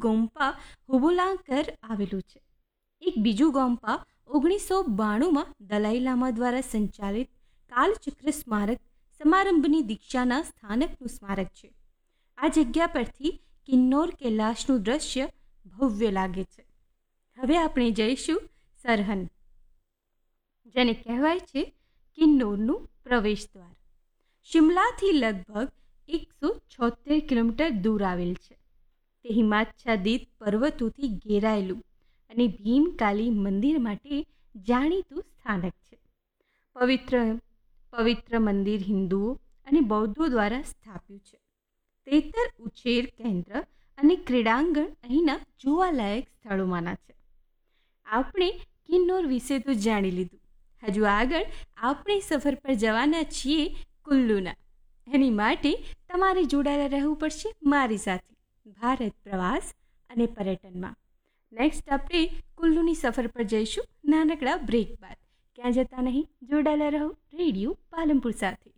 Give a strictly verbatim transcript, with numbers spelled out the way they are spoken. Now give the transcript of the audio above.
ગોમ્પા હુબુલાંકર આવેલું છે. એક બીજું ગોમ્પા ઓગણીસો બાણુંમાં દલાઈ લામા દ્વારા સંચાલિત કાલચક્ર સ્મારક સમારંભની દીક્ષાના સ્થાનકનું સ્મારક છે. આ જગ્યા પરથી કિન્નોર કૈલાશનું દ્રશ્ય ભવ્ય લાગે છે. હવે આપણે જઈશું સરહદ, જેને કહેવાય છે કિન્નોરનું પ્રવેશ દ્વાર. શિમલાથી લગભગ એકસો છોતેર કિલોમીટર દૂર આવેલ છે. તે હિમાચ્છાદિત પર્વતોથી ઘેરાયેલું અને ભીમકાલી મંદિર માટે જાણીતું સ્થાનક છે. પવિત્ર પવિત્ર મંદિર હિન્દુઓ અને બૌદ્ધો દ્વારા સ્થાપ્યું છે. તેતર ઉછેર કેન્દ્ર અને ક્રીડાંગણ અહીંના જોવાલાયક સ્થળોમાંના છે. આપણે કિન્નોર વિશે તો જાણી લીધું. હજુ આગળ આપણે સફર પર જવાના છીએ કુલ્લુના. એની માટે તમારે જોડાયેલા રહેવું પડશે મારી સાથે ભારત પ્રવાસ અને પર્યટનમાં. નેક્સ્ટ આપણે કુલ્લુની સફર પર જઈશું નાનકડા બ્રેક બાદ. ક્યાં જતા નહીં, જોડાયેલા રહો રેડિયો પાલનપુર સાથે.